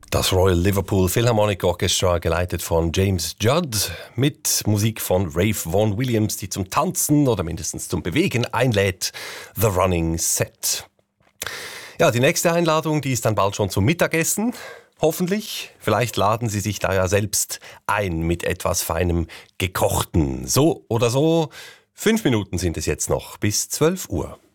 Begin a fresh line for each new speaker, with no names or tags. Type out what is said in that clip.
Das Royal Liverpool Philharmonic Orchestra, geleitet von James Judd, mit Musik von Ralph Vaughan Williams, die zum Tanzen oder mindestens zum Bewegen einlädt. The Running Set. Ja, die nächste Einladung, die ist dann bald schon zum Mittagessen. Hoffentlich. Vielleicht laden Sie sich da ja selbst ein mit etwas feinem Gekochten. So oder so, 5 Minuten sind es jetzt noch bis 12 Uhr.